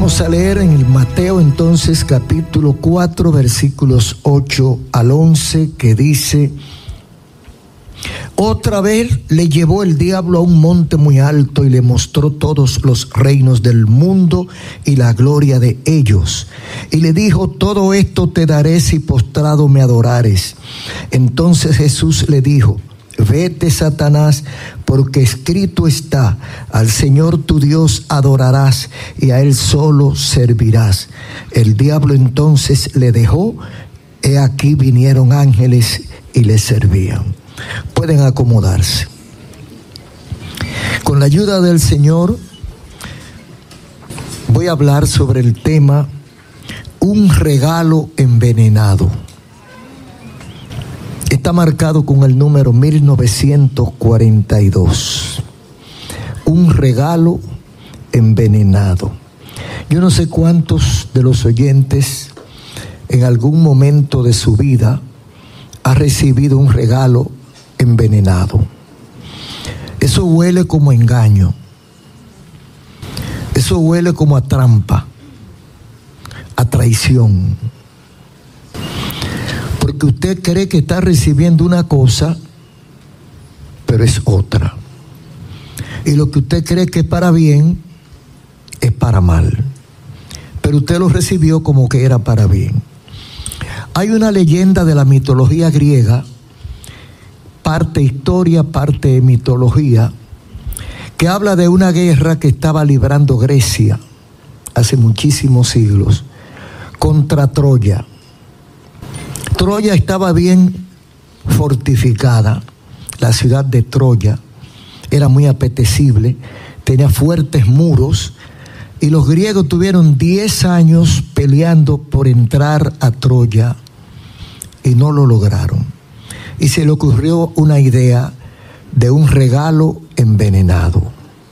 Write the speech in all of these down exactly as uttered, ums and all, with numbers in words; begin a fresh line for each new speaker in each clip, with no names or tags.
Vamos a leer en el Mateo entonces capítulo cuatro versículos ocho al once, que dice: otra vez le llevó el diablo a un monte muy alto y le mostró todos los reinos del mundo y la gloria de ellos. Y le dijo: todo esto te daré si postrado me adorares. Entonces Jesús le dijo: vete, Satanás, porque escrito está: al Señor tu Dios adorarás y a Él solo servirás. El diablo entonces le dejó. He aquí vinieron ángeles y le servían. Pueden acomodarse. Con la ayuda del Señor voy a hablar sobre el tema un regalo envenenado. Está marcado con el número mil novecientos cuarenta y dos. Un regalo envenenado. Yo no sé cuántos de los oyentes en algún momento de su vida ha recibido un regalo envenenado. Eso huele como engaño. Eso huele como a trampa, a traición. Porque usted cree que está recibiendo una cosa, pero es otra. Y lo que usted cree que es para bien, es para mal. Pero usted lo recibió como que era para bien. Hay una leyenda de la mitología griega, parte historia, parte mitología, que habla de una guerra que estaba librando Grecia hace muchísimos siglos contra Troya. Troya estaba bien fortificada. La ciudad de Troya era muy apetecible, tenía fuertes muros, y los griegos tuvieron diez años peleando por entrar a Troya y no lo lograron. Y se le ocurrió una idea de un regalo envenenado.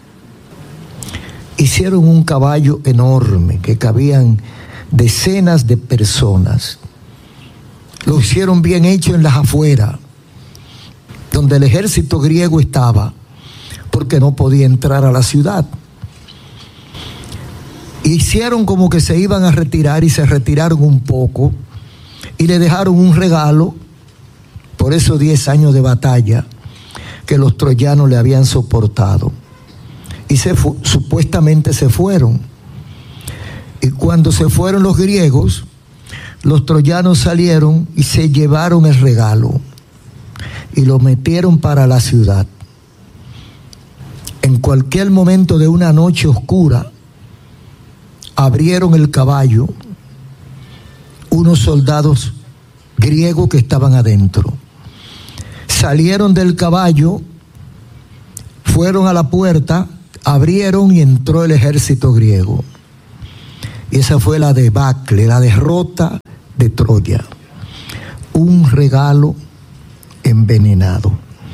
Hicieron un caballo enorme que cabían decenas de personas. Lo hicieron bien hecho en las afueras, donde el ejército griego estaba, porque no podía entrar a la ciudad. Hicieron como que se iban a retirar y se retiraron un poco y le dejaron un regalo por esos diez años de batalla que los troyanos le habían soportado. Y se fu- supuestamente se fueron. Y cuando se fueron los griegos, los troyanos salieron y se llevaron el regalo y lo metieron para la ciudad. En cualquier momento de una noche oscura, abrieron el caballo unos soldados griegos que estaban adentro. Salieron del caballo, fueron a la puerta, abrieron y entró el ejército griego. Y esa fue la debacle, la derrota de Troya. Un regalo envenenado.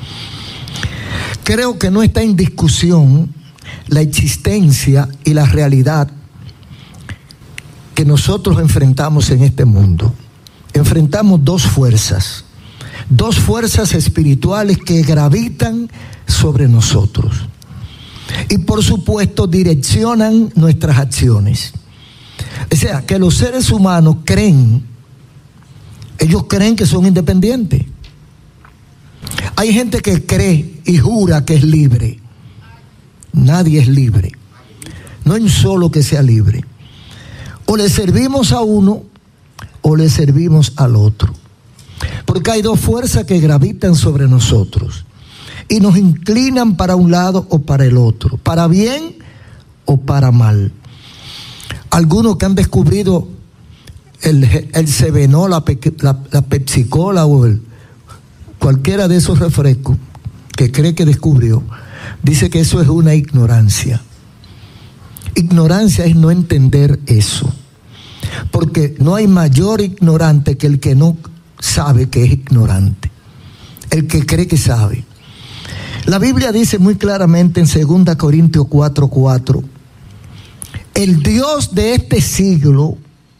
Creo que no está en discusión la existencia y la realidad que nosotros enfrentamos en este mundo. Enfrentamos dos fuerzas, dos fuerzas espirituales que gravitan sobre nosotros y por supuesto direccionan nuestras acciones. O sea, que los seres humanos creen, ellos creen que son independientes. Hay gente que cree y jura que es libre. Nadie es libre. No hay un solo que sea libre. O le servimos a uno o le servimos al otro. Porque hay dos fuerzas que gravitan sobre nosotros y nos inclinan para un lado o para el otro, para bien o para mal. Algunos que han descubrido el, el Cebenol, la, la, la Pepsi Cola o el, cualquiera de esos refrescos que cree que descubrió, dice que eso es una ignorancia. Ignorancia es no entender eso, porque no hay mayor ignorante que el que no sabe que es ignorante, el que cree que sabe. La Biblia dice muy claramente en segunda Corintios cuatro cuatro, el Dios de este siglo,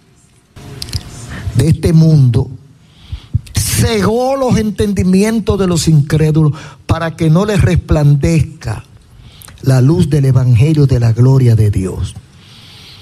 de este mundo, cegó los entendimientos de los incrédulos para que no les resplandezca la luz del evangelio de la gloria de Dios.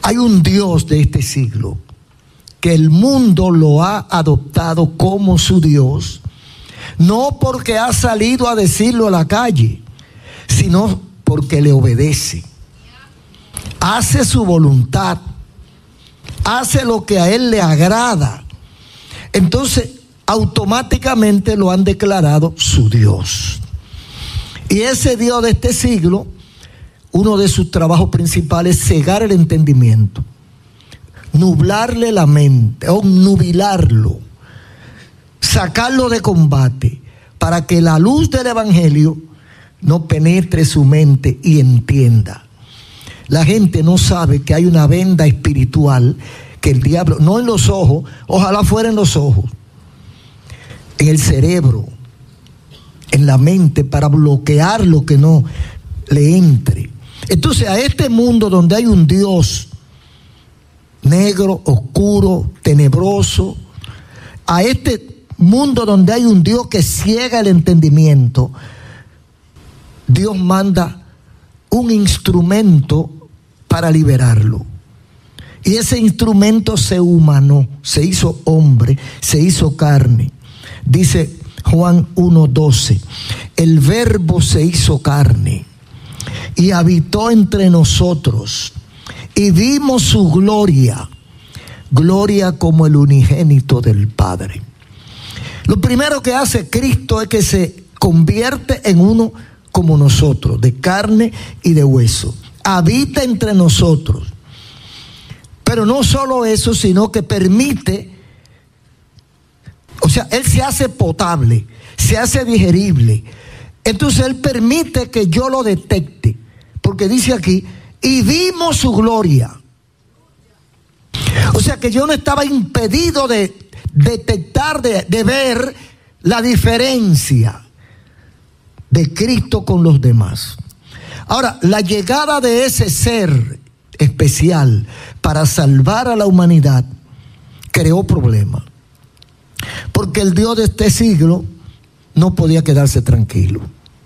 hay un Dios de este siglo que el mundo lo ha adoptado como su Dios, no porque ha salido a decirlo a la calle, sino porque le obedece, hace su voluntad, hace lo que a él le agrada. Entonces automáticamente lo han declarado su Dios. Y ese Dios de este siglo, uno de sus trabajos principales es cegar el entendimiento, nublarle la mente, o nubilarlo, sacarlo de combate, para que la luz del evangelio no penetre su mente y entienda. La gente no sabe que hay una venda espiritual que el diablo, no en los ojos, ojalá fuera en los ojos, en el cerebro, en la mente, para bloquear lo que no le entre. Entonces, a este mundo donde hay un Dios negro, oscuro, tenebroso, a este mundo donde hay un Dios que ciega el entendimiento, Dios manda un instrumento para liberarlo. Y ese instrumento se humanó, se hizo hombre, se hizo carne. Dice Juan uno doce, el verbo se hizo carne y habitó entre nosotros y vimos su gloria, gloria como el unigénito del Padre. Lo primero que hace Cristo es que se convierte en uno como nosotros, de carne y de hueso. Habita entre nosotros. Pero no solo eso, sino que permite, o sea, Él se hace potable, se hace digerible. Entonces Él permite que yo lo detecte, porque dice aquí, y vimos su gloria. O sea que yo no estaba impedido de detectar, de, de ver la diferencia de Cristo con los demás. Ahora, la llegada de ese ser especial para salvar a la humanidad creó problemas, porque el Dios de este siglo no podía quedarse tranquilo.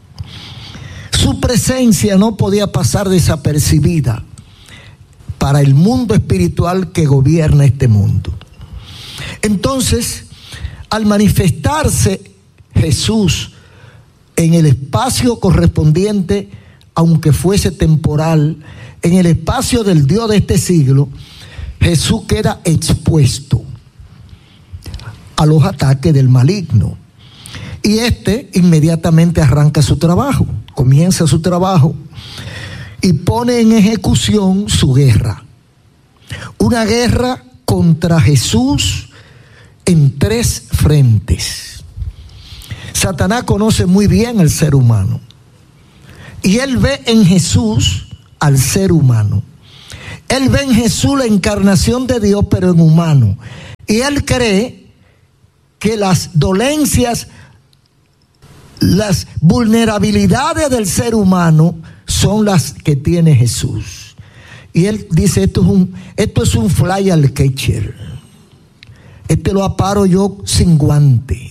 Su presencia no podía pasar desapercibida para el mundo espiritual que gobierna este mundo. Entonces, al manifestarse Jesús en el espacio correspondiente, aunque fuese temporal, en el espacio del Dios de este siglo, Jesús queda expuesto a los ataques del maligno. Y este inmediatamente arranca su trabajo, comienza su trabajo y pone en ejecución su guerra. Una guerra contra Jesús en tres frentes. Satanás conoce muy bien al ser humano y él ve en Jesús al ser humano. Él ve en Jesús la encarnación de Dios, pero en humano. Y él cree que las dolencias, las vulnerabilidades del ser humano son las que tiene Jesús. Y él dice, esto es un, esto es un fly al catcher. Este lo aparo yo sin guante.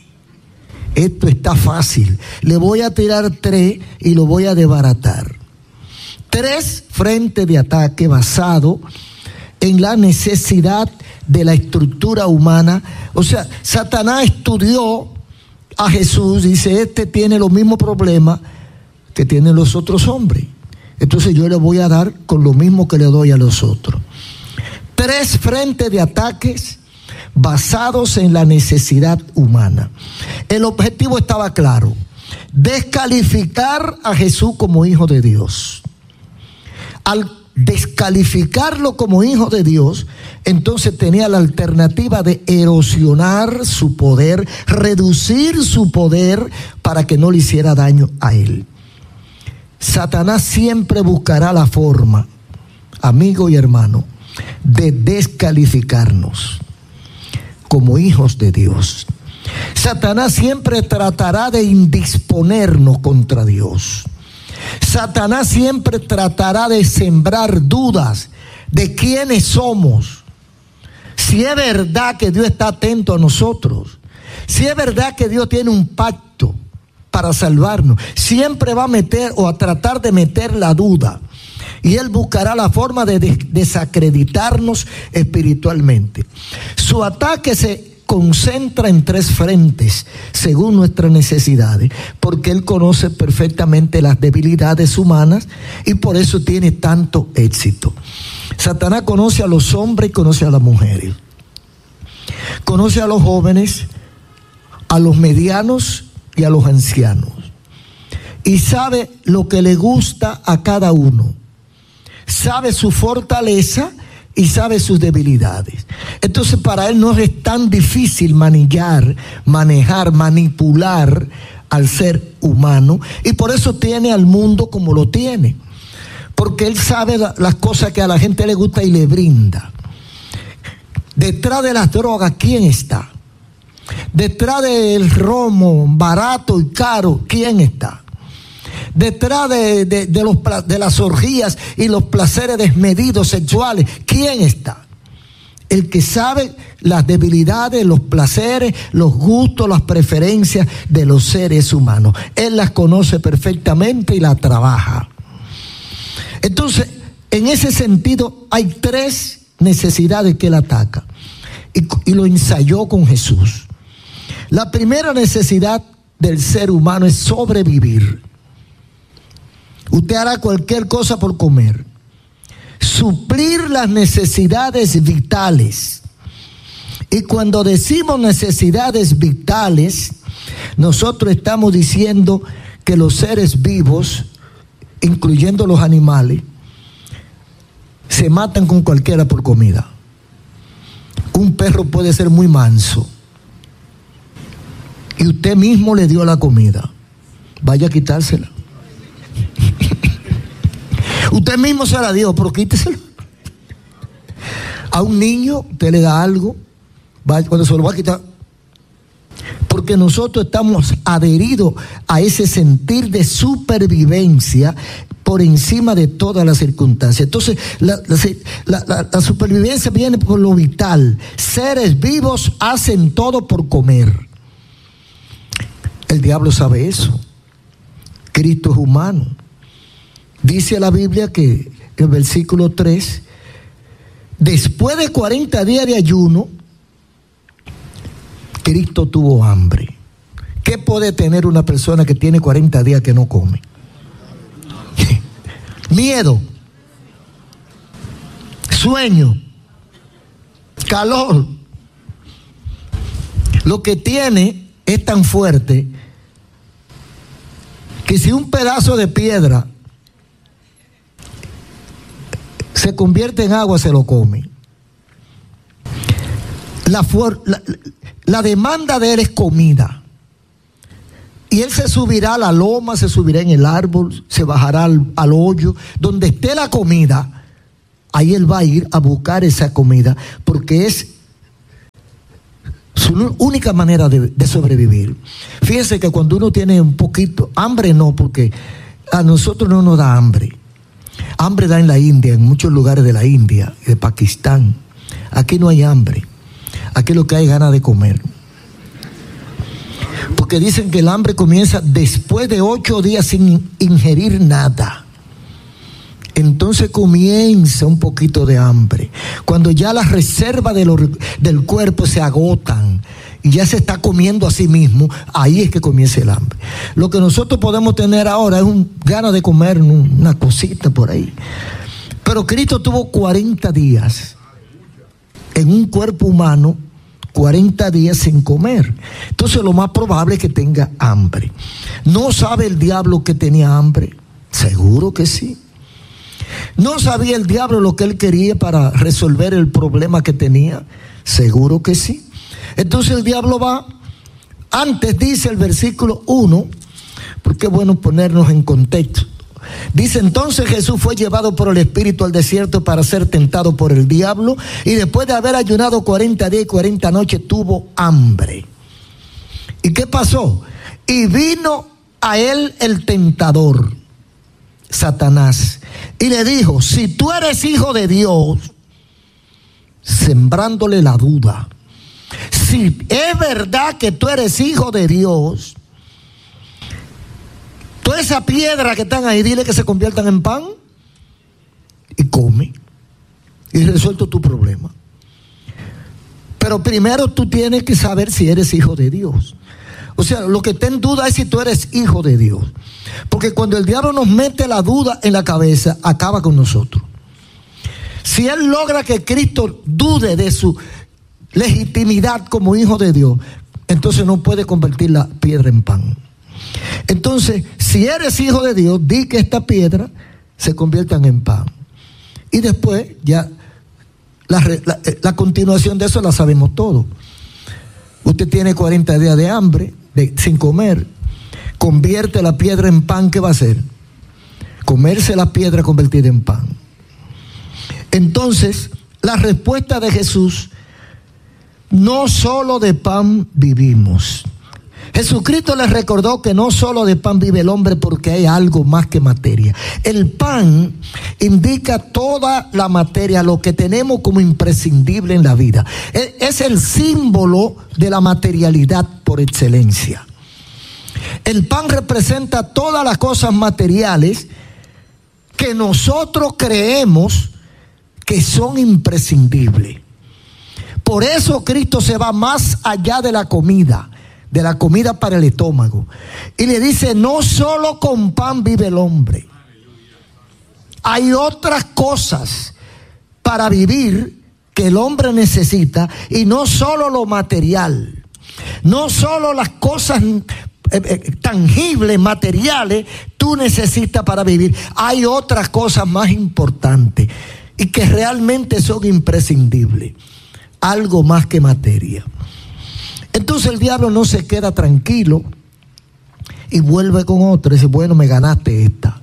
Esto está fácil. Le voy a tirar tres y lo voy a desbaratar. Tres frentes de ataque basado en la necesidad de la estructura humana. O sea, Satanás estudió a Jesús, dice, este tiene los mismos problemas que tienen los otros hombres. Entonces yo le voy a dar con lo mismo que le doy a los otros. Tres frentes de ataques basados en la necesidad humana. El objetivo estaba claro: descalificar a Jesús como hijo de Dios. Al descalificarlo como hijo de Dios, entonces tenía la alternativa de erosionar su poder, reducir su poder para que no le hiciera daño a él. Satanás siempre buscará la forma, amigo y hermano, de descalificarnos como hijos de Dios. Satanás siempre tratará de indisponernos contra Dios. Satanás siempre tratará de sembrar dudas de quiénes somos. Si es verdad que Dios está atento a nosotros, si es verdad que Dios tiene un pacto para salvarnos, siempre va a meter o a tratar de meter la duda Y él buscará la forma de des- desacreditarnos espiritualmente. Su ataque se concentra en tres frentes según nuestras necesidades, porque él conoce perfectamente las debilidades humanas y por eso tiene tanto éxito. Satanás conoce a los hombres y conoce a las mujeres. Conoce a los jóvenes, a los medianos y a los ancianos. Y sabe lo que le gusta a cada uno. Sabe su fortaleza y sabe sus debilidades. Entonces para él no es tan difícil manejar, manejar, manipular al ser humano. Y por eso tiene al mundo como lo tiene. Porque él sabe la, las cosas que a la gente le gusta y le brinda. Detrás de las drogas, ¿quién está? Detrás del romo barato y caro, ¿quién está? Detrás de, de, de, los, de las orgías y los placeres desmedidos sexuales, ¿quién está? El que sabe las debilidades, los placeres, los gustos, las preferencias de los seres humanos. Él las conoce perfectamente y las trabaja. Entonces, en ese sentido, hay tres necesidades que él ataca. Y, y lo ensayó con Jesús. La primera necesidad del ser humano es sobrevivir. Usted hará cualquier cosa por comer. Suplir las necesidades vitales. Y cuando decimos necesidades vitales, nosotros estamos diciendo que los seres vivos, incluyendo los animales, se matan con cualquiera por comida. Un perro puede ser muy manso y usted mismo le dio la comida. Vaya a quitársela. Usted mismo se la dio, pero quítesela. A un niño usted le da algo, cuando se lo va a quitar, porque nosotros estamos adheridos a ese sentir de supervivencia por encima de todas las circunstancias. Entonces, la, la, la, la supervivencia viene por lo vital. Seres vivos hacen todo por comer. El diablo sabe eso. Cristo es humano. Dice la Biblia que en el versículo tres, después de cuarenta días de ayuno, Cristo tuvo hambre. ¿Qué puede tener una persona que tiene cuarenta días que no come? Miedo, sueño, calor. Lo que tiene es tan fuerte que si un pedazo de piedra se convierte en agua, se lo come. La, for, la, la demanda de él es comida. Y él se subirá a la loma, se subirá en el árbol, se bajará al, al hoyo. Donde esté la comida, ahí él va a ir a buscar esa comida, porque es su única manera de, de sobrevivir. Fíjense que cuando uno tiene un poquito, hambre no, porque a nosotros no nos da hambre. Hambre da en la India, en muchos lugares de la India y de Pakistán. Aquí no hay hambre. Aquí lo que hay es ganas de comer. Porque dicen que el hambre comienza después de ocho días sin ingerir nada. Entonces comienza un poquito de hambre. Cuando ya las reservas de lo, del cuerpo se agotan y ya se está comiendo a sí mismo, ahí es que comienza el hambre. Lo que nosotros podemos tener ahora es un ganas de comer una cosita por ahí. Pero Cristo tuvo cuarenta días en un cuerpo humano, cuarenta días sin comer. Entonces lo más probable es que tenga hambre. ¿No sabe el diablo que tenía hambre? Seguro que sí. ¿No sabía el diablo lo que él quería para resolver el problema que tenía? Seguro que sí. Entonces el diablo va, antes dice el versículo uno, porque es bueno ponernos en contexto. Dice: entonces Jesús fue llevado por el Espíritu al desierto para ser tentado por el diablo, y después de haber ayunado cuarenta días y cuarenta noches tuvo hambre. ¿Y qué pasó? Y vino a él el tentador, Satanás, y le dijo: si tú eres hijo de Dios, sembrándole la duda, si es verdad que tú eres hijo de Dios, toda esa piedra que están ahí, dile que se conviertan en pan. come y resuelto tu problema. Pero primero tú tienes que saber si eres hijo de Dios. O sea, lo que está en duda es si tú eres hijo de Dios. Porque cuando el diablo nos mete la duda en la cabeza, acaba con nosotros. Si él logra que Cristo dude de su legitimidad como hijo de Dios, entonces no puede convertir la piedra en pan. Entonces, si eres hijo de Dios, di que esta piedra se conviertan en pan. Y después ya la, la, la continuación de eso la sabemos todos. Usted tiene cuarenta días de hambre, de, sin comer, convierte la piedra en pan. ¿Qué va a hacer? Comerse la piedra convertida en pan. Entonces, la respuesta de Jesús: no solo de pan vivimos. Jesucristo les recordó que no solo de pan vive el hombre, porque hay algo más que materia. El pan indica toda la materia, lo que tenemos como imprescindible en la vida. Es el símbolo de la materialidad por excelencia. El pan representa todas las cosas materiales que nosotros creemos que son imprescindibles. Por eso Cristo se va más allá de la comida, de la comida para el estómago, y le dice: no solo con pan vive el hombre. Hay otras cosas para vivir que el hombre necesita, y no solo lo material, no solo las cosas eh, eh, tangibles, materiales, tú necesitas para vivir. Hay otras cosas más importantes y que realmente son imprescindibles. Algo más que materia. Entonces el diablo no se queda tranquilo y vuelve con otra. Y dice: bueno, me ganaste esta,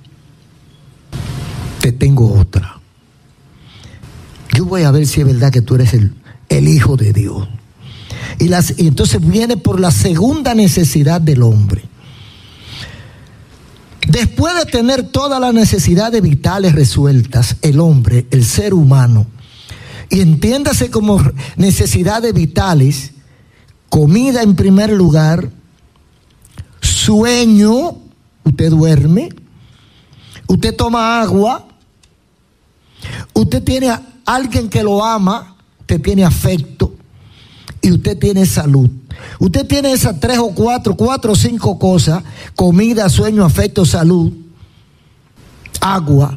te tengo otra. Yo voy a ver si es verdad que tú eres el, el hijo de Dios. Y, las, y entonces viene por la segunda necesidad del hombre. Después de tener todas las necesidades vitales resueltas, el hombre, el ser humano, y entiéndase como necesidades vitales: comida en primer lugar, sueño, usted duerme, usted toma agua, usted tiene a alguien que lo ama, usted tiene afecto, y usted tiene salud. Usted tiene esas tres o cuatro, cuatro o cinco cosas: comida, sueño, afecto, salud, agua.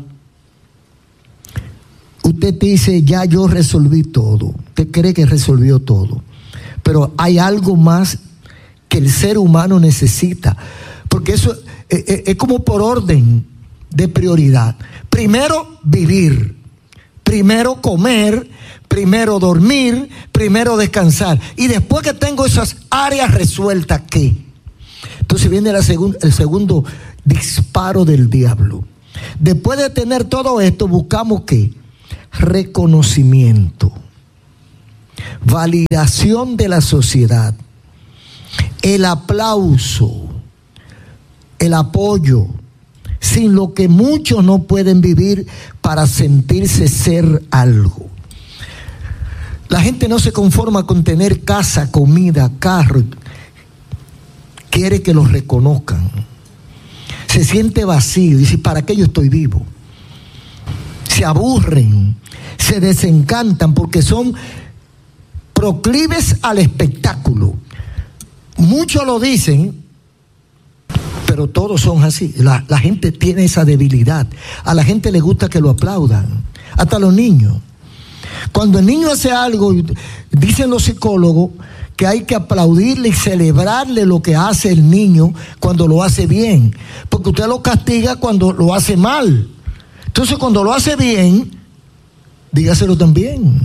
Usted dice: ya yo resolví todo. Usted cree que resolvió todo. Pero hay algo más que el ser humano necesita. Porque eso es, es, es como por orden de prioridad. Primero vivir. Primero comer. Primero dormir. Primero descansar. Y después que tengo esas áreas resueltas, ¿qué? Entonces viene la segun, el segundo disparo del diablo. Después de tener todo esto, buscamos ¿qué? Reconocimiento, validación de la sociedad, el aplauso, el apoyo, sin lo que muchos no pueden vivir para sentirse ser algo. La gente no se conforma con tener casa, comida, carro, quiere que los reconozcan. Se siente vacío, dice: ¿para qué yo estoy vivo? Se aburren, se desencantan porque son proclives al espectáculo. Muchos lo dicen, pero todos son así. La, la gente tiene esa debilidad. A la gente le gusta que lo aplaudan, hasta los niños. Cuando el niño hace algo, dicen los psicólogos que hay que aplaudirle y celebrarle lo que hace el niño cuando lo hace bien, porque usted lo castiga cuando lo hace mal. Entonces, cuando lo hace bien, dígaselo también.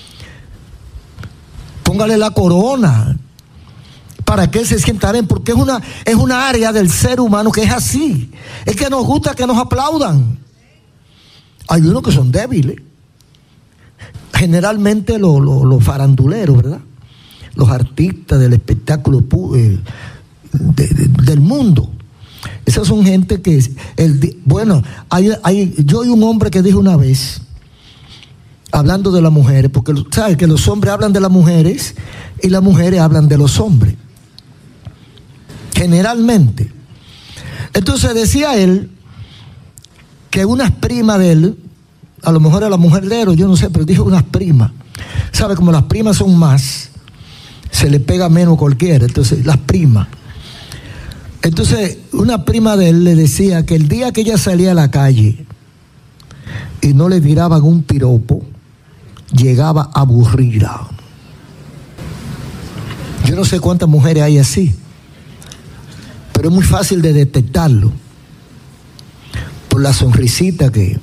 Póngale la corona para que él se sienta bien, porque es una, es una área del ser humano que es así. Es que nos gusta que nos aplaudan. Hay unos que son débiles. Generalmente los lo, lo faranduleros, ¿verdad? Los artistas del espectáculo eh, de, de, del mundo. Esas son gente que, el, bueno, hay, hay, yo oí un hombre que dijo una vez, hablando de las mujeres, porque sabes que los hombres hablan de las mujeres y las mujeres hablan de los hombres, generalmente. Entonces decía él que una prima de él, a lo mejor era la mujer de él, yo no sé, pero dijo unas primas. ¿Sabe? Como las primas son más, se le pega menos cualquiera, entonces las primas. Entonces una prima de él le decía que el día que ella salía a la calle y no le tiraban un piropo, llegaba aburrida. Yo no sé cuántas mujeres hay así, pero es muy fácil de detectarlo por la sonrisita que,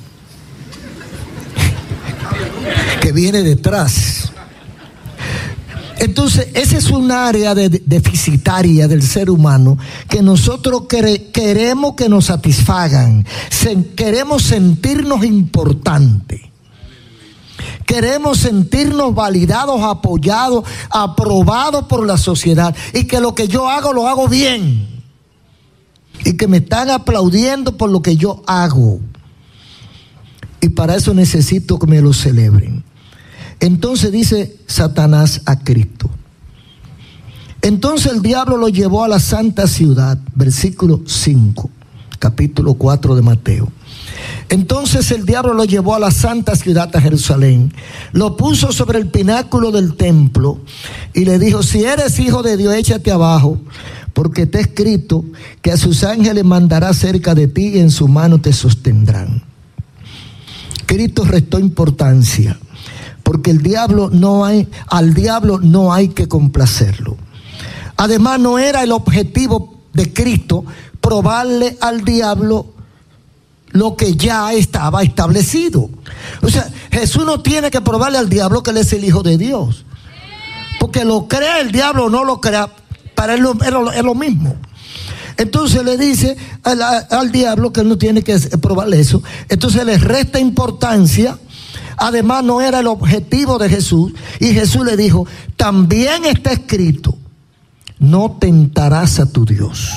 que viene detrás. Entonces, esa es un área de, de, deficitaria del ser humano que nosotros quere, queremos que nos satisfagan. Se, queremos sentirnos importantes. Queremos sentirnos validados, apoyados, aprobados por la sociedad. Y que lo que yo hago, lo hago bien. Y que me están aplaudiendo por lo que yo hago. Y para eso necesito que me lo celebren. Entonces dice Satanás a Cristo. Entonces el diablo lo llevó a la santa ciudad, versículo cinco, capítulo cuatro de Mateo. Entonces el diablo lo llevó a la santa ciudad, a Jerusalén, lo puso sobre el pináculo del templo y le dijo: si eres hijo de Dios, échate abajo, porque está escrito que a sus ángeles mandará cerca de ti y en su mano te sostendrán. Cristo restó importancia, porque el diablo no hay, al diablo no hay que complacerlo. Además, no era el objetivo de Cristo probarle al diablo lo que ya estaba establecido. O sea, Jesús no tiene que probarle al diablo que él es el Hijo de Dios, porque lo crea el diablo o no lo crea, para él es lo, es lo mismo. Entonces le dice al, al diablo que él no tiene que probarle eso. Entonces le resta importancia. Además, no era el objetivo de Jesús. Y Jesús le dijo: también está escrito, no tentarás a tu Dios.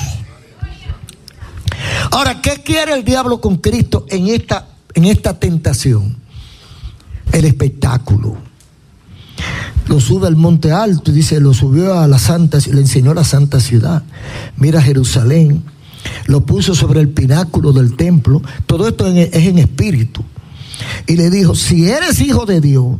Ahora, ¿qué quiere el diablo con Cristo en esta, en esta tentación? El espectáculo. Lo sube al monte alto y dice, lo subió a la santa, le enseñó la santa ciudad. Mira Jerusalén. Lo puso sobre el pináculo del templo. Todo esto es en espíritu. Y le dijo: si eres hijo de Dios.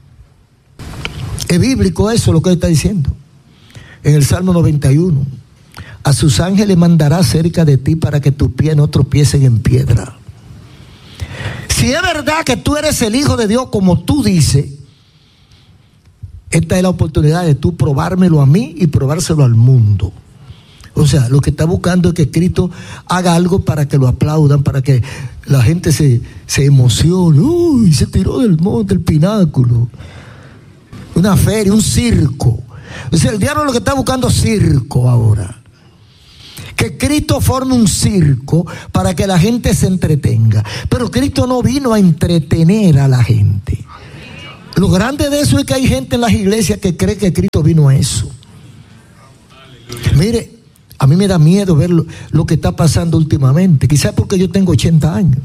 Es bíblico eso lo que él está diciendo. En el Salmo noventa y uno. A sus ángeles mandará cerca de ti para que tus pies no tropiecen en piedra. Si es verdad que tú eres el hijo de Dios como tú dices, esta es la oportunidad de tú probármelo a mí y probárselo al mundo. O sea, lo que está buscando es que Cristo haga algo para que lo aplaudan, para que la gente se, se emocione. Uy, se tiró del monte, del pináculo. Una feria, un circo. O sea, el diablo lo que está buscando es circo ahora. Que Cristo forme un circo para que la gente se entretenga. Pero Cristo no vino a entretener a la gente. Lo grande de eso es que hay gente en las iglesias que cree que Cristo vino a eso. Mire, a mí me da miedo ver lo, lo que está pasando últimamente. Quizás porque yo tengo ochenta años.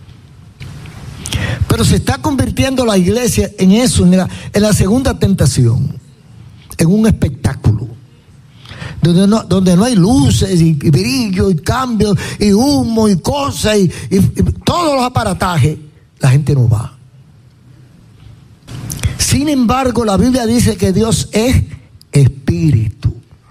Pero se está convirtiendo la iglesia en eso, en la, en la segunda tentación. En un espectáculo. Donde no, donde no hay luces y, y brillo y cambio y humo y cosas y, y, y todos los aparatajes. La gente no va. Sin embargo, la Biblia dice que Dios es espíritu.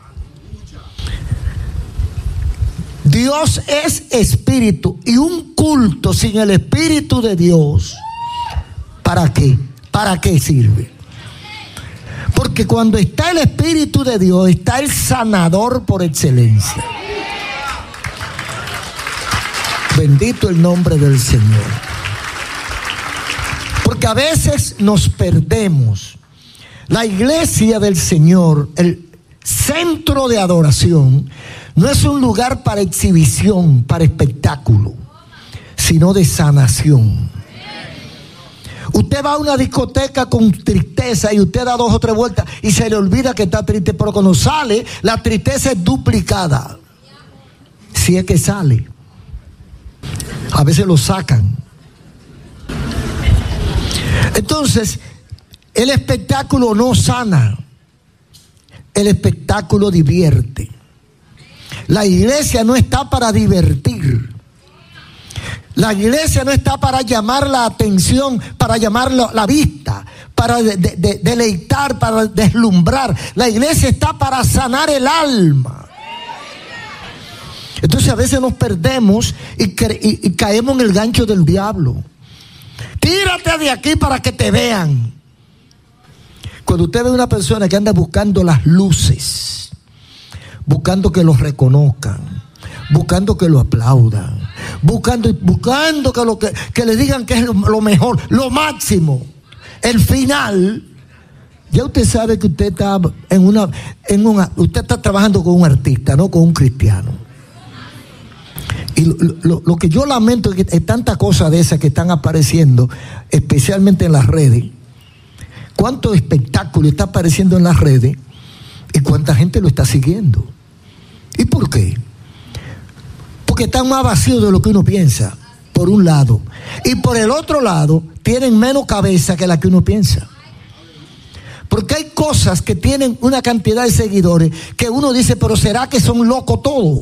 Dios es espíritu, y un culto sin el espíritu de Dios, ¿para qué? ¿Para qué sirve? Porque cuando está el espíritu de Dios, está el sanador por excelencia. Bendito el nombre del Señor. Porque a veces nos perdemos. La iglesia del Señor, el centro de adoración, no es un lugar para exhibición, para espectáculo, sino de sanación. Usted va a una discoteca con tristeza y usted da dos o tres vueltas y se le olvida que está triste, pero cuando sale, la tristeza es duplicada. Si es que sale. A veces lo sacan. Entonces, el espectáculo no sana. El espectáculo divierte. La iglesia no está para divertir. La iglesia no está para llamar la atención, para llamar la vista, para de, de, de, deleitar, para deslumbrar. La iglesia está para sanar el alma. Entonces a veces nos perdemos y, y, y caemos en el gancho del diablo. Tírate de aquí para que te vean. Cuando usted ve a una persona que anda buscando las luces, buscando que los reconozcan, buscando que lo aplaudan, buscando, buscando que, lo que, que le digan que es lo, lo mejor, lo máximo, el final, ya usted sabe que usted está en una, en una, usted está trabajando con un artista, no con un cristiano. Y lo, lo, lo que yo lamento es que hay tantas cosas de esas que están apareciendo, especialmente en las redes. Cuánto espectáculo está apareciendo en las redes y cuánta gente lo está siguiendo. ¿Y por qué? Porque están más vacíos de lo que uno piensa, por un lado. Y por el otro lado, tienen menos cabeza que la que uno piensa. Porque hay cosas que tienen una cantidad de seguidores que uno dice, pero ¿será que son locos todos?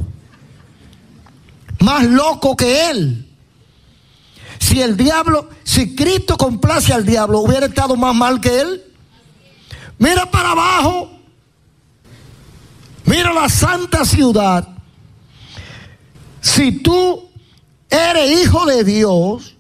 Más loco que él. Si el diablo, si Cristo complace al diablo, hubiera estado más mal que él. Mira para abajo. Mira la santa ciudad. Si tú eres hijo de Dios,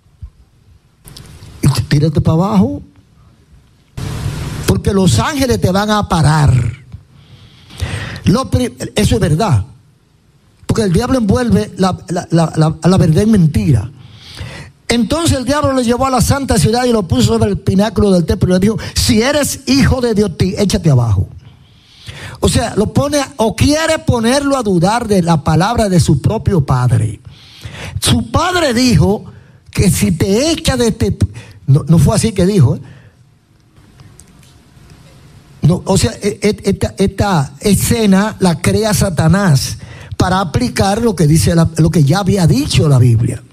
tírate para abajo. Porque los ángeles te van a parar. Lo, eso es verdad. Porque el diablo envuelve la, la, la, la, la verdad en mentira. Entonces el diablo le llevó a la santa ciudad y lo puso sobre el pináculo del templo y le dijo, si eres hijo de Dios, échate abajo. O sea, lo pone o quiere ponerlo a dudar de la palabra de su propio padre. Su padre dijo que si te echa de este... No, no fue así que dijo, ¿eh? No, o sea, esta, esta escena la crea Satanás para aplicar lo que dice la, lo que ya había dicho la Biblia.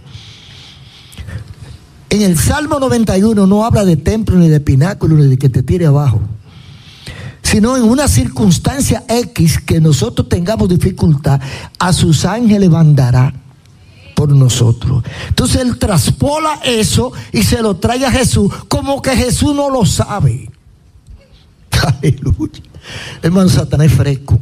En el Salmo noventa y uno no habla de templo ni de pináculo ni de que te tire abajo, sino en una circunstancia X que nosotros tengamos dificultad, a sus ángeles mandará por nosotros. Entonces él traspola eso y se lo trae a Jesús como que Jesús no lo sabe. Aleluya. Hermano, Satanás es fresco.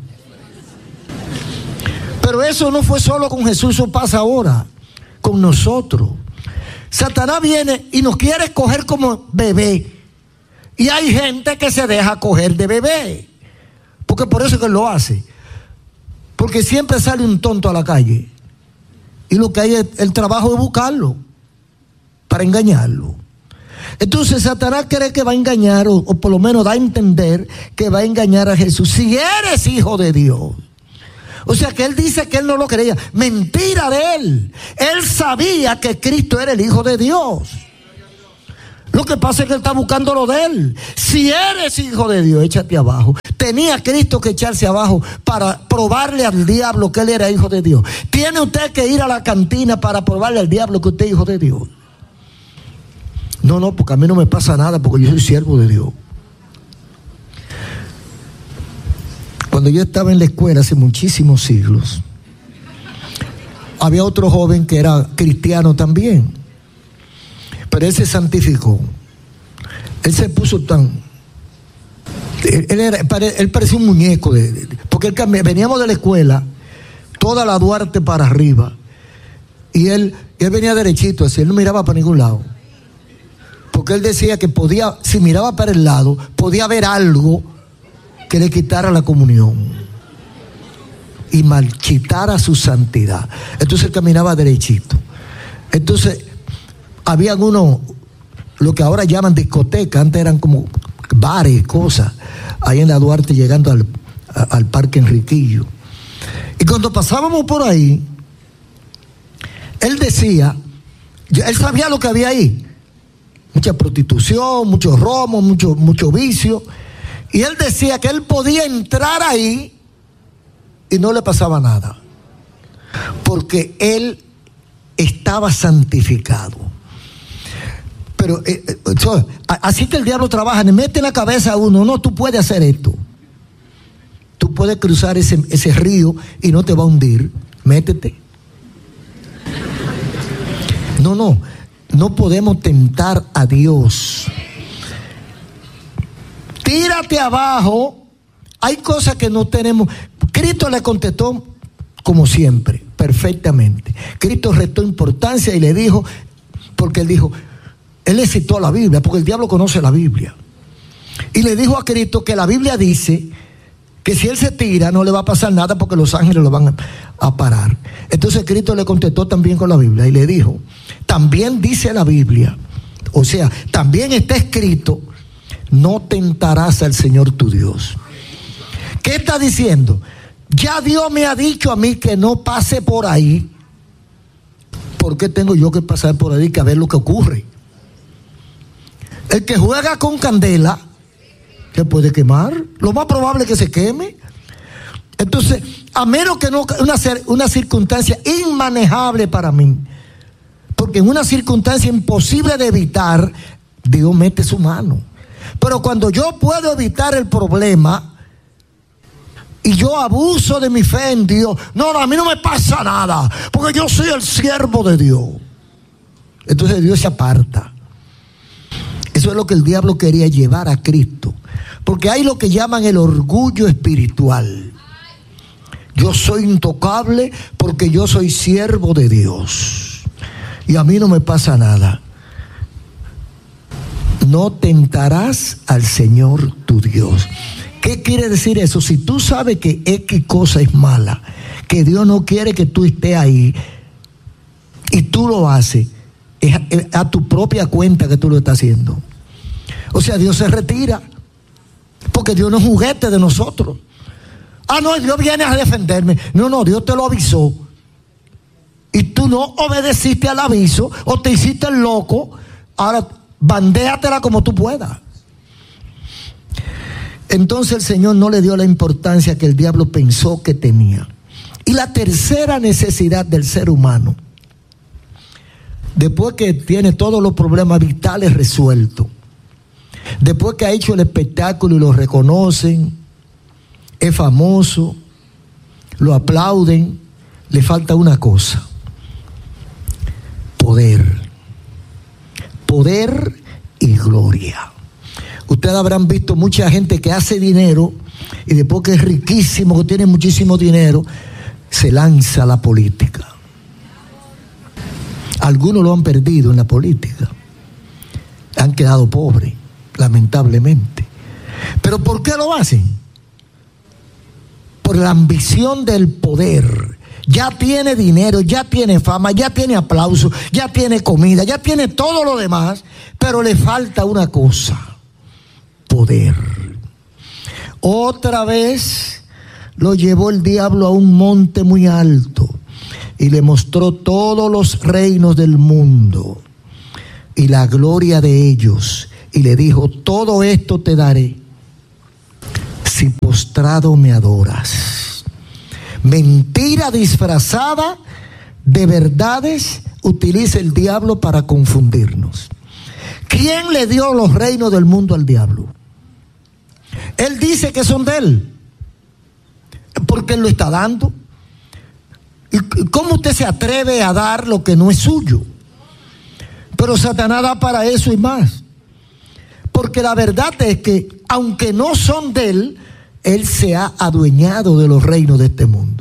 Pero eso no fue solo con Jesús, eso pasa ahora con nosotros. Satanás viene y nos quiere coger como bebé. Y hay gente que se deja coger de bebé. Porque por eso que él lo hace. Porque siempre sale un tonto a la calle. Y lo que hay es el trabajo de buscarlo. Para engañarlo. Entonces Satanás cree que va a engañar, o, o por lo menos da a entender que va a engañar a Jesús. Si eres hijo de Dios. O sea que él dice que él no lo creía. Mentira de él. Él sabía que Cristo era el Hijo de Dios. Lo que pasa es que él está buscando lo de él. Si eres hijo de Dios, échate abajo. Tenía Cristo que echarse abajo para probarle al diablo que él era hijo de Dios. Tiene usted que ir a la cantina para probarle al diablo que usted es hijo de Dios. No, no, porque a mí no me pasa nada porque yo soy siervo de Dios. Cuando yo estaba en la escuela hace muchísimos siglos, había otro joven que era cristiano también, pero él se santificó. Él se puso tan... Él, él, era, él parecía un muñeco, de, de, porque él, veníamos de la escuela, toda la Duarte para arriba, y él, él venía derechito así, él no miraba para ningún lado. Porque él decía que podía, si miraba para el lado, podía ver algo que le quitara la comunión y marchitara su santidad. Entonces él caminaba derechito. Entonces habían unos, lo que ahora llaman discotecas, antes eran como bares, cosas, ahí en la Duarte llegando al, a, al Parque Enriquillo. Y cuando pasábamos por ahí, él decía, él sabía lo que había ahí. Mucha prostitución, mucho romo, mucho, mucho vicio. Y él decía que él podía entrar ahí y no le pasaba nada. Porque él estaba santificado. Pero eh, eh, así que el diablo trabaja, le mete en la cabeza a uno, no, tú puedes hacer esto. Tú puedes cruzar ese, ese río y no te va a hundir. Métete. No, no, no podemos tentar a Dios. Tírate abajo. Hay cosas que no tenemos. Cristo le contestó como siempre, perfectamente. Cristo restó importancia y le dijo, porque él dijo, él le citó la Biblia, porque el diablo conoce la Biblia. Y le dijo a Cristo que la Biblia dice que si él se tira no le va a pasar nada porque los ángeles lo van a, a parar. Entonces Cristo le contestó también con la Biblia y le dijo, también dice la Biblia, o sea, también está escrito, no tentarás al Señor tu Dios. ¿Qué está diciendo? Ya Dios me ha dicho a mí que no pase por ahí. ¿Por qué tengo yo que pasar por ahí que a ver lo que ocurre? El que juega con candela se puede quemar. Lo más probable es que se queme. Entonces, a menos que no una, una circunstancia inmanejable para mí, porque en una circunstancia imposible de evitar, Dios mete su mano. Pero cuando yo puedo evitar el problema y yo abuso de mi fe en Dios, no, no, a mí no me pasa nada, porque yo soy el siervo de Dios. Entonces Dios se aparta. Eso es lo que el diablo quería llevar a Cristo. Porque hay lo que llaman el orgullo espiritual. Yo soy intocable porque yo soy siervo de Dios. Y a mí no me pasa nada. No tentarás al Señor tu Dios. ¿Qué quiere decir eso? Si tú sabes que X cosa es mala, que Dios no quiere que tú estés ahí, y tú lo haces, es a tu propia cuenta que tú lo estás haciendo. O sea, Dios se retira, porque Dios no es juguete de nosotros. Ah, no, Dios viene a defenderme. No, no, Dios te lo avisó. Y tú no obedeciste al aviso, o te hiciste el loco. Ahora, bandéatela como tú puedas. Entonces el Señor no le dio la importancia que el diablo pensó que tenía. Y la tercera necesidad del ser humano, después que tiene todos los problemas vitales resueltos, después que ha hecho el espectáculo y lo reconocen, es famoso, lo aplauden, le falta una cosa: poder. Poder y gloria. Ustedes habrán visto mucha gente que hace dinero y después que es riquísimo, que tiene muchísimo dinero, se lanza a la política. Algunos lo han perdido en la política. Han quedado pobres, lamentablemente. ¿Pero por qué lo hacen? Por la ambición del poder. Ya tiene dinero, ya tiene fama, ya tiene aplauso, ya tiene comida, ya tiene todo lo demás, pero le falta una cosa: poder. Otra vez lo llevó el diablo a un monte muy alto y le mostró todos los reinos del mundo y la gloria de ellos, y le dijo: todo esto te daré si postrado me adoras. Mentira disfrazada de verdades utiliza el diablo para confundirnos. ¿Quién le dio los reinos del mundo al diablo? Él dice que son de él, porque él lo está dando. ¿Y cómo usted se atreve a dar lo que no es suyo? Pero Satanás da para eso y más. Porque la verdad es que, aunque no son de él, él se ha adueñado de los reinos de este mundo.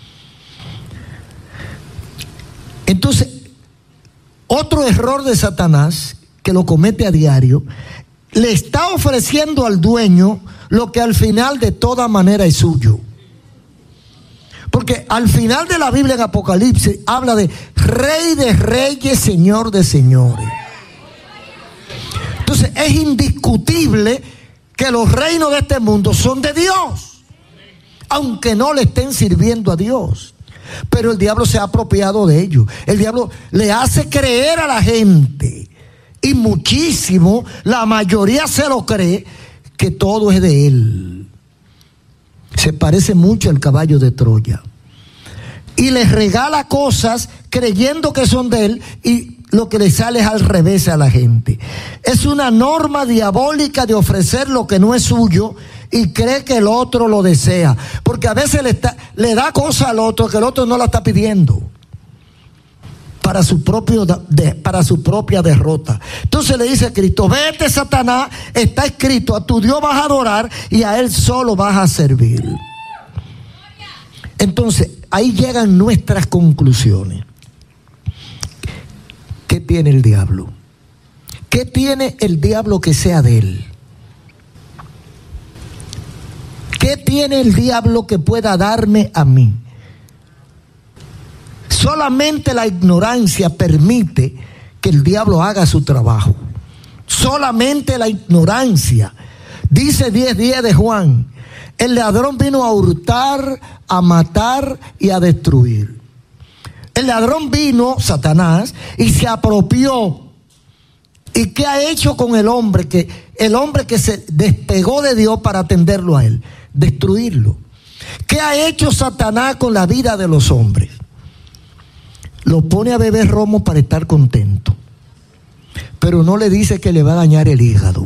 Entonces, otro error de Satanás, que lo comete a diario, le está ofreciendo al dueño lo que al final de toda manera es suyo. Porque al final de la Biblia en Apocalipsis habla de Rey de Reyes, Señor de Señores. Entonces es indiscutible que los reinos de este mundo son de Dios, aunque no le estén sirviendo a Dios. Pero el diablo se ha apropiado de ellos. El diablo le hace creer a la gente, y muchísimo, la mayoría se lo cree, que todo es de él. Se parece mucho al caballo de Troya. Y les regala cosas creyendo que son de él, y lo que le sale es al revés a la gente. Es una norma diabólica de ofrecer lo que no es suyo y cree que el otro lo desea. Porque a veces le, está, le da cosa al otro que el otro no la está pidiendo. para su, propio de, para su propia derrota. Entonces le dice a Cristo: vete, Satanás, está escrito, a tu Dios vas a adorar y a Él solo vas a servir. Entonces, ahí llegan nuestras conclusiones. ¿Qué tiene el diablo? ¿Qué tiene el diablo que sea de él? ¿Qué tiene el diablo que pueda darme a mí? Solamente la ignorancia permite que el diablo haga su trabajo. Solamente la ignorancia. Dice diez diez de Juan: el ladrón vino a hurtar, a matar y a destruir. El ladrón vino, Satanás, y se apropió. ¿Y qué ha hecho con el hombre? Que el hombre que se despegó de Dios para atenderlo a él, destruirlo. ¿Qué ha hecho Satanás con la vida de los hombres? Lo pone a beber romo para estar contento, pero no le dice que le va a dañar el hígado.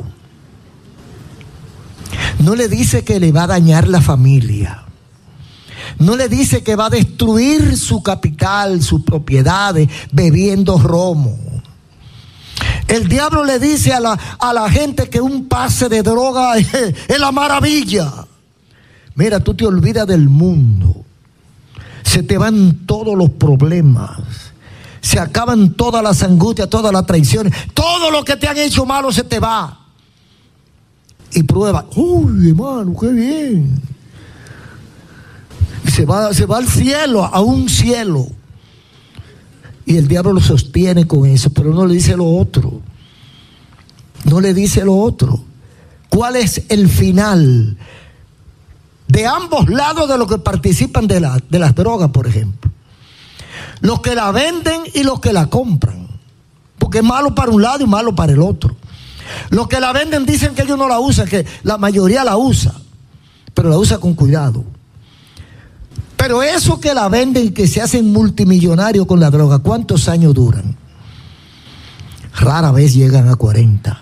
No le dice que le va a dañar la familia. No le dice que va a destruir su capital, sus propiedades, bebiendo romo. El diablo le dice a la, a la gente que un pase de droga es, es la maravilla. Mira, tú te olvidas del mundo. Se te van todos los problemas. Se acaban todas las angustias, todas las traiciones. Todo lo que te han hecho malo se te va. Y prueba: uy, hermano, qué bien. Y se va, se va al cielo, a un cielo. Y el diablo lo sostiene con eso, pero no le dice lo otro. No le dice lo otro. ¿Cuál es el final de ambos lados de los que participan de, la, de las drogas, por ejemplo? Los que la venden y los que la compran. Porque es malo para un lado y malo para el otro. Los que la venden dicen que ellos no la usan, que la mayoría la usa, pero la usa con cuidado. Pero esos que la venden y que se hacen multimillonarios con la droga, ¿cuántos años duran? Rara vez llegan a cuarenta.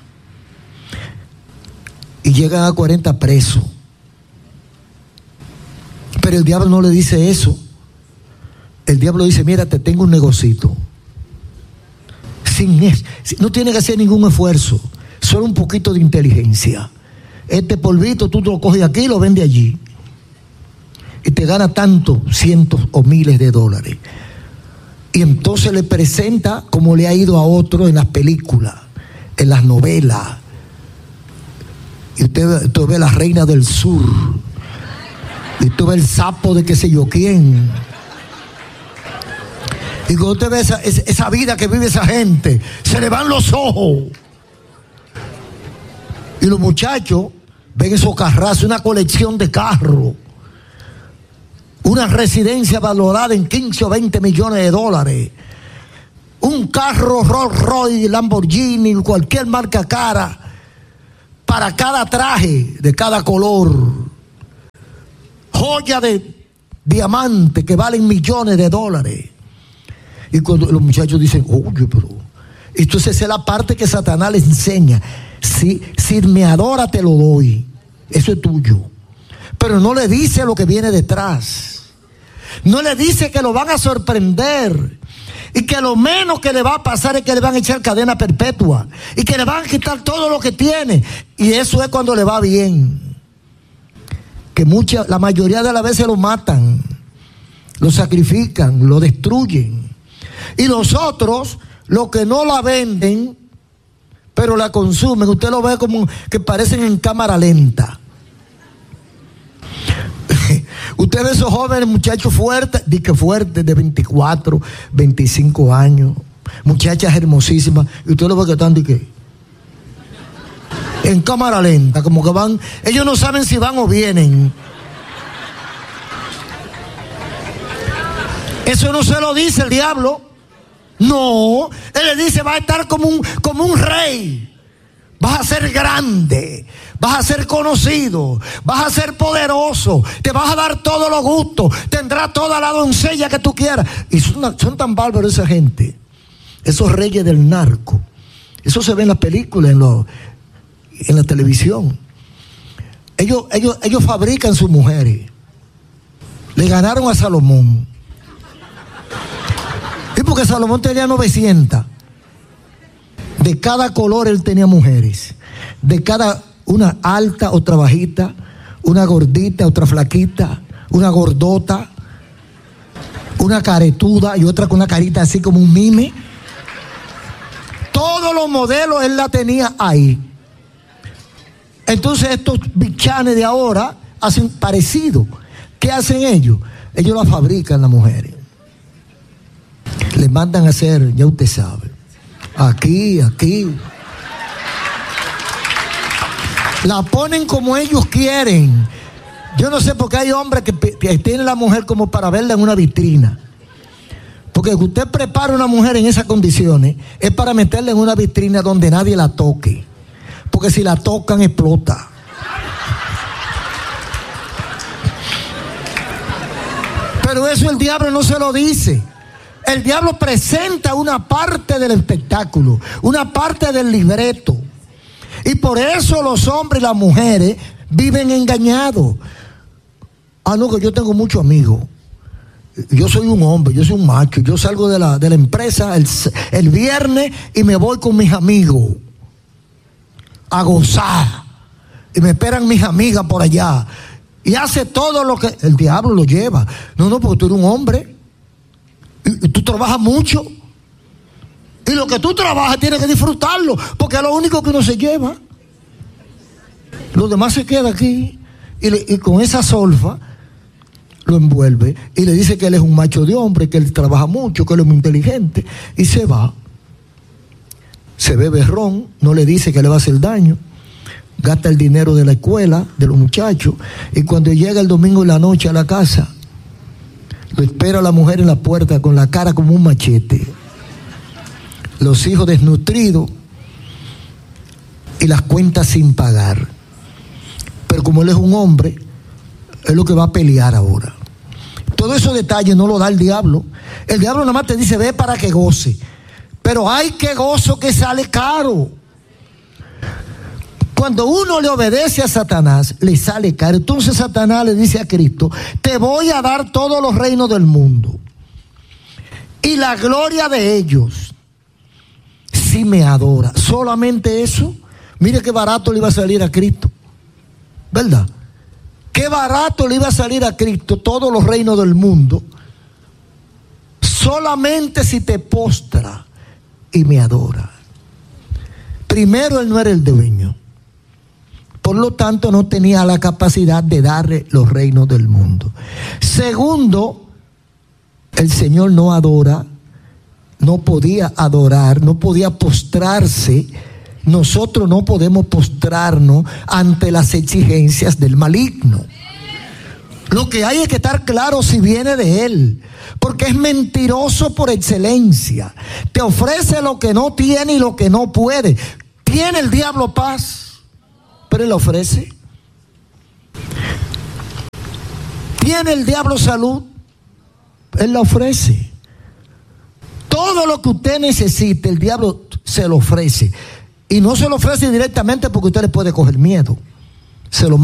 Y llegan a cuarenta presos. Pero el diablo no le dice eso. El diablo dice: mira, te tengo un negocito. Sin eso, no tiene que hacer ningún esfuerzo, solo un poquito de inteligencia. Este polvito tú te lo coges aquí y lo vendes allí. Y te gana tanto, cientos o miles de dólares. Y entonces le presenta como le ha ido a otro en las películas, en las novelas. Y usted, usted ve La Reina del Sur. Y usted ve El Sapo de qué sé yo quién. Y cuando usted ve esa, esa vida que vive esa gente, se le van los ojos. Y los muchachos ven esos carrazos, una colección de carros. Una residencia valorada en quince o veinte millones de dólares. Un carro Rolls Royce, Lamborghini, cualquier marca cara, para cada traje de cada color. Joya de diamante que valen millones de dólares. Y cuando los muchachos dicen: oye, pero... Entonces esa es la parte que Satanás les enseña. Si, si me adora, te lo doy. Eso es tuyo. Pero no le dice lo que viene detrás. No le dice que lo van a sorprender. Y que lo menos que le va a pasar es que le van a echar cadena perpetua. Y que le van a quitar todo lo que tiene. Y eso es cuando le va bien. Que mucha, la mayoría de las veces lo matan. Lo sacrifican, lo destruyen. Y los otros, los que no la venden, pero la consumen, usted lo ve como que parecen en cámara lenta. Usted ve esos jóvenes muchachos fuertes, di que fuertes, de veinticuatro, veinticinco años, muchachas hermosísimas, y usted lo ve que están de qué, en cámara lenta, como que van, ellos no saben si van o vienen. Eso no se lo dice el diablo. No, él le dice: vas a estar como un, como un rey. Vas a ser grande, vas a ser conocido, vas a ser poderoso, te vas a dar todos los gustos, tendrás toda la doncella que tú quieras. Y son, son tan bárbaros esa gente, esos reyes del narco. Eso se ve en las películas, en, lo, en la televisión. Ellos, ellos, ellos fabrican sus mujeres. Le ganaron a Salomón. Y porque Salomón tenía novecientas. De cada color él tenía mujeres. De cada, una alta, otra bajita, una gordita, otra flaquita, una gordota, una caretuda y otra con una carita así como un mime. Todos los modelos él la tenía ahí. Entonces estos bichanes de ahora hacen parecido. ¿Qué hacen ellos? Ellos la fabrican las mujeres. Les mandan a hacer, ya usted sabe, aquí, aquí. La ponen como ellos quieren. Yo no sé por qué hay hombres que, que tienen la mujer como para verla en una vitrina. Porque si usted prepara una mujer en esas condiciones, es para meterla en una vitrina donde nadie la toque. Porque si la tocan, explota. Pero eso el diablo no se lo dice. El diablo presenta una parte del espectáculo, una parte del libreto. Y por eso los hombres y las mujeres viven engañados. Ah, no, que yo tengo muchos amigos. Yo soy un hombre, yo soy un macho. Yo salgo de la, de la empresa el, el viernes y me voy con mis amigos a gozar. Y me esperan mis amigas por allá. Y hace todo lo que el diablo lo lleva. No, no, porque tú eres un hombre. Y, y tú trabajas mucho. Y lo que tú trabajas tienes que disfrutarlo. Porque es lo único que uno se lleva. Lo demás se queda aquí. Y, le, y con esa solfa lo envuelve. Y le dice que él es un macho de hombre, que él trabaja mucho, que él es muy inteligente. Y se va. Se bebe ron. No le dice que le va a hacer daño. Gasta el dinero de la escuela, de los muchachos, y cuando llega el domingo en la noche a la casa, lo espera la mujer en la puerta con la cara como un machete. Los hijos desnutridos y las cuentas sin pagar. Pero como él es un hombre, es lo que va a pelear ahora. Todos esos detalles no lo da el diablo. El diablo nada más te dice, ve para que goce. Pero hay que gozo que sale caro. Cuando uno le obedece a Satanás, le sale caro. Entonces Satanás le dice a Cristo, te voy a dar todos los reinos del mundo y la gloria de ellos si me adora. Solamente eso. Mire qué barato le iba a salir a Cristo, ¿verdad? Qué barato le iba a salir a Cristo todos los reinos del mundo, solamente si te postra y me adora. Primero, él no era el dueño. Por lo tanto, no tenía la capacidad de darle los reinos del mundo. Segundo, el Señor no adora, no podía adorar, no podía postrarse. Nosotros no podemos postrarnos ante las exigencias del maligno. Lo que hay es que estar claro si viene de él, porque es mentiroso por excelencia. Te ofrece lo que no tiene y lo que no puede. ¿Tiene el diablo paz? Pero él la ofrece. ¿Tiene el diablo salud? Él la ofrece. Todo lo que usted necesite, el diablo se lo ofrece. Y no se lo ofrece directamente porque usted le puede coger miedo. Se lo